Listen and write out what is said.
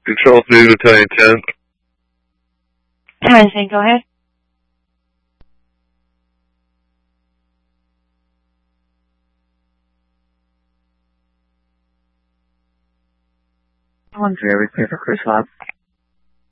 Control News Italian 10. Hi, go ahead. One for every clear for Chris Lab.